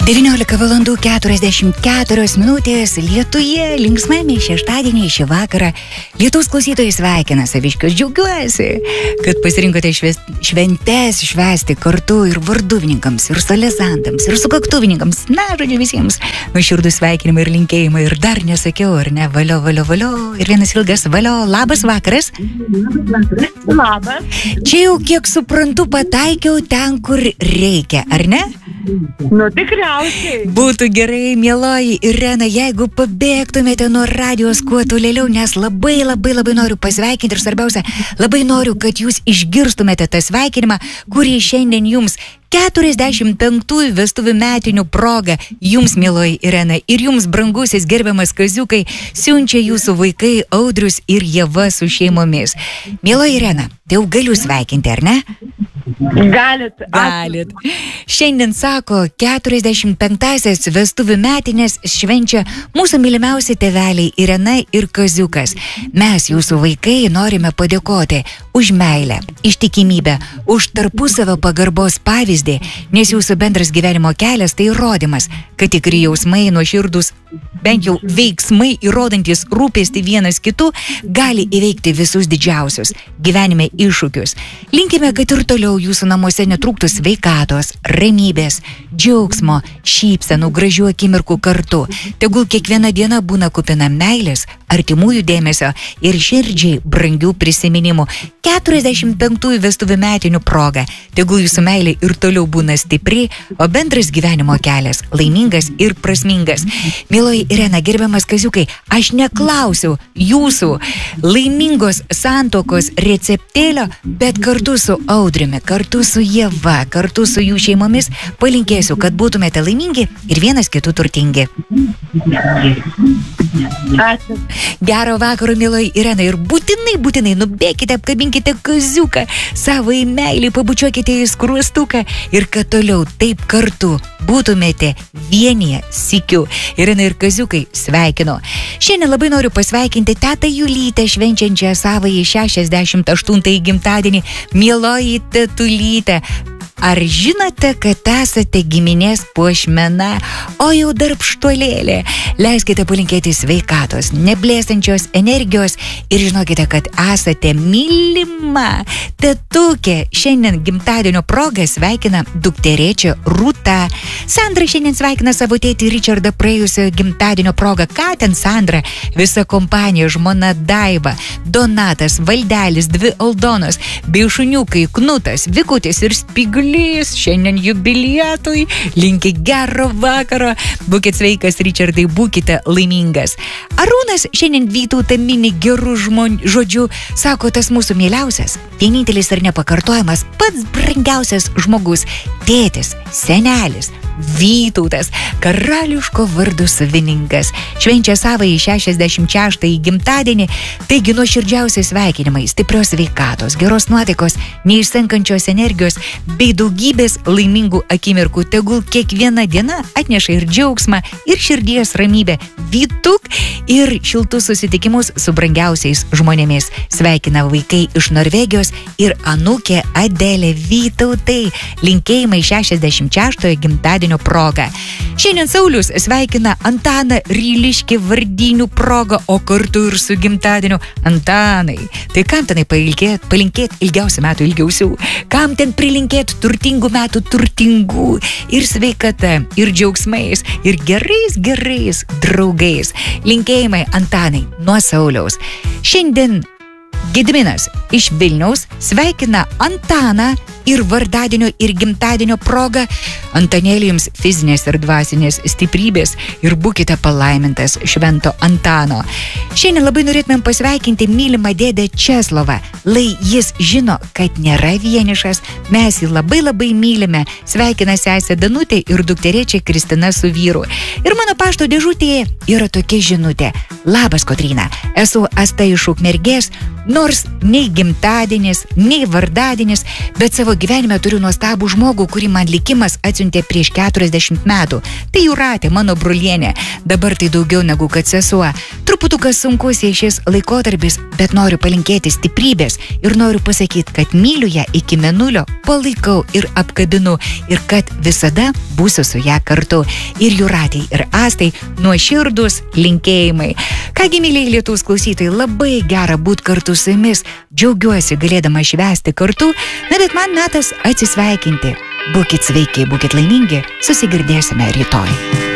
19 valandų 44 minutės Lietuje, linksmame šeštadienį šį vakarą. Lietuvos klausytojai sveikina saviškius, džiaugiuosi, kad pasirinkote šventes švęsti kartu ir varduvininkams, ir solezantams, ir sukaktuvininkams. Na, žodžiu, visiems nuoširdūs sveikinimai ir linkėjimai. Ir dar nesakiau, ar ne, valio, valio, valio. Ir vienas ilgas valio. Labas vakaras. Labas. Čia jau, kiek suprantu, pataikiau ten, kur reikia, ar ne? Nu, tikriausiai. Būtų gerai, mieloji Irena, jeigu pabėgtumėte nuo radijos kuo tolėliau, nes labai noriu pasveikinti ir svarbiausia, labai noriu, kad jūs išgirstumėte tą sveikinimą, kurį šiandien jums 45 vestuvių metinių proga jums, mieloji Irena, ir jums, brangusis gerbiamas kaziukai, siunčia jūsų vaikai Audrius ir Ieva su šeimomis. Mieloji Irena, tai jau galiu sveikinti, ar ne? Galit. Šiandien sako 45-asias vestuvių metinės švenčia mūsų mylimiausi tėveliai Irena ir Kaziukas. Mes, jūsų vaikai, norime padėkoti už meilę, ištikimybę, už tarpusavio pagarbos pavyzdį, nes jūsų bendras gyvenimo kelias tai įrodymas, kad tikri jausmai, nuoširdūs, bent jau veiksmai įrodantis rūpestį vienas kitų, gali įveikti visus didžiausius gyvenime iššūkius. Linkime, kad ir toliau jūsų namuose netrūktų sveikatos, ramybės, džiaugsmo, šypsenų, gražių akimirkų kartu. Tegul kiekviena diena būna kupina meilės, artimųjų dėmesio ir širdžiai brangių prisiminimų. 45 vestuvių metinių proga. Tegul jūsų meilė ir toliau būna stipri, o bendras gyvenimo kelias laimingas ir prasmingas. Mieloji Irena, gerbiamas Kaziukai, aš neklausiu jūsų laimingos santuokos receptėlio, bet kartu su Audriumi, kartu su Ieva, kartu su jų šeimomis palinkėsiu, kad būtumėte laimingi ir vienas kitų turtingi. Ačiū. Gero vakaro, mieloji Irena, ir būtinai nubėkite, apkabinkite Kaziuką, savo į meilį, pabučiuokite į skruostuką ir kad toliau taip kartu būtumėte vienyje sykiu. Irena ir Kaziukai, sveikinu. Šiandien labai noriu pasveikinti tetą Julytę, švenčiančią savąjį 68 gimtadienį. Mieloji tetulytė, ar žinote, kad esate giminės puošmena, o jau darbštuolėlė? Leiskite palinkėti sveikatos, neblėstančios energijos ir žinokite, kad esate mylima. Tetukė šiandien gimtadienio proga sveikina dukterėčia Rūta. Sandra šiandien sveikina savo tėtį Ričardą praėjusio gimtadienio proga. Ką ten Sandra? Visa kompanija, žmona Daiva, Donatas, Valdelis, 2 Aldonos, bei šuniukai Knutas, Vikutis ir Spigulys. Šiandien jubiliatui linki gero vakaro. Būkite sveikas, Ričardai, būkite laimingas. Arūnas šiandien Vytautą mini gerų žodžių. Sako, tas mūsų mieliausias, vienintelis ir nepakartojamas, pats brangiausias žmogus, tėtis, senelis, Vytautas, karališko vardo savininkas, švenčia savąjį 66 gimtadienį, taigi nuoširdžiausiai sveikinimai, stiprios sveikatos, geros nuotaikos, neišsenkančios energijos bei daugybės laimingų akimirkų. Tegul kiekviena diena atneša ir džiaugsmą, ir širdies ramybę, Vytuk ir šiltus susitikimus su brangiausiais žmonėmis. Sveikina vaikai iš Norvegijos ir anūkė Adelė. Vytautai, linkėjimai 66 gimtadienio proga. Šiandien Saulius sveikina Antaną Ryliškį vardinių proga, o kartu ir su gimtadieniu. Antanai, tai kam tenai palinkėt ilgiausių metų ilgiausių? Kam ten prilinkėt turtingų metų turtingų ir sveikata, ir džiaugsmais, ir gerais draugais. Linkėjimai Antanai nuo Sauliaus. Šiandien Gediminas iš Vilniaus sveikina Antaną ir vardadienio ir gimtadienio proga. Antanėlį jums fizinės ir dvasinės stiprybės ir būkite palaimintas švento Antano. Šiandien labai norėtumėm pasveikinti mylimą dėdę Česlovą. Lai jis žino, kad nėra vienišas, mes jį labai mylime. Sveikina sesė Danutė ir dukterėčia Kristina su vyru. Ir mano pašto dėžutėje yra tokia žinutė. Labas, Kotryna, esu Asta iš Ukmergės, nors nei gimtadienis, nei vardadienis, bet savo savo gyvenime turiu nuostabų žmogų, kurį man likimas atsiuntė prieš 40 metų. Tai Jūratė, mano brolienė. Dabar tai daugiau negu kad sesuo. Truputukas sunkus jai šis laikotarpis, bet noriu palinkėti stiprybės ir noriu pasakyti, kad myliu ją iki mėnulio, palaikau ir apkabinu ir kad visada būsiu su ją kartu. Ir Jūratei, ir Astai nuoširdus linkėjimai. Kągi, mylėjai Lietuvos klausytojai, labai gera būti kartu su jumis. Džiaugiuosi galėdama švęsti kartu, bet man metas atsisveikinti. Būkit sveiki, būkit laimingi, susigirdėsime rytoj.